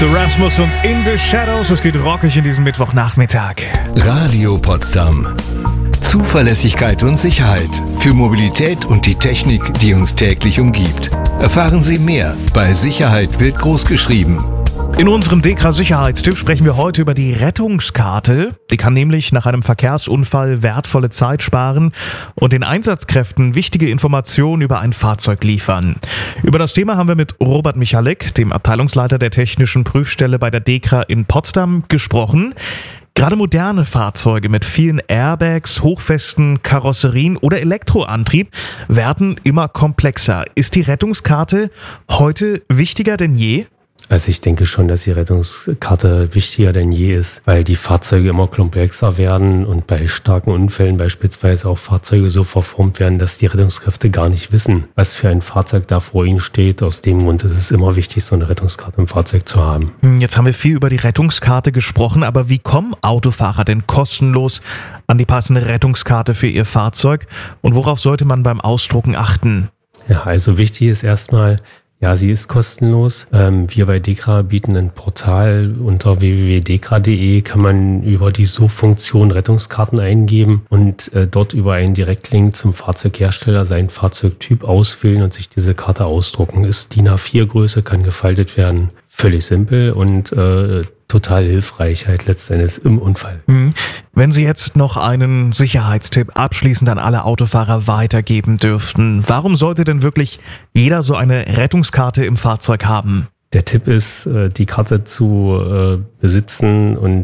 The Rasmus und In the Shadows. Es geht rockig in diesem Mittwochnachmittag. Radio Potsdam. Zuverlässigkeit und Sicherheit für Mobilität und die Technik, die uns täglich umgibt. Erfahren Sie mehr bei Sicherheit wird großgeschrieben. In unserem DEKRA-Sicherheitstipp sprechen wir heute über die Rettungskarte. Die kann nämlich nach einem Verkehrsunfall wertvolle Zeit sparen und den Einsatzkräften wichtige Informationen über ein Fahrzeug liefern. Über das Thema haben wir mit Robert Michalek, dem Abteilungsleiter der Technischen Prüfstelle bei der DEKRA in Potsdam, gesprochen. Gerade moderne Fahrzeuge mit vielen Airbags, hochfesten Karosserien oder Elektroantrieb werden immer komplexer. Ist die Rettungskarte heute wichtiger denn je? Also ich denke schon, dass die Rettungskarte wichtiger denn je ist, weil die Fahrzeuge immer komplexer werden und bei starken Unfällen beispielsweise auch Fahrzeuge so verformt werden, dass die Rettungskräfte gar nicht wissen, was für ein Fahrzeug da vor ihnen steht. Aus dem Grund ist es immer wichtig, so eine Rettungskarte im Fahrzeug zu haben. Jetzt haben wir viel über die Rettungskarte gesprochen, aber wie kommen Autofahrer denn kostenlos an die passende Rettungskarte für ihr Fahrzeug und worauf sollte man beim Ausdrucken achten? Ja, also wichtig ist erstmal, ja, sie ist kostenlos. Wir bei DEKRA bieten ein Portal unter www.dekra.de, kann man über die Suchfunktion Rettungskarten eingeben und dort über einen Direktlink zum Fahrzeughersteller seinen Fahrzeugtyp auswählen und sich diese Karte ausdrucken. Ist DIN A4 Größe, kann gefaltet werden. Völlig simpel und total hilfreich halt letztendlich im Unfall. Wenn Sie jetzt noch einen Sicherheitstipp abschließend an alle Autofahrer weitergeben dürften, warum sollte denn wirklich jeder so eine Rettungskarte im Fahrzeug haben? Der Tipp ist, die Karte zu besitzen und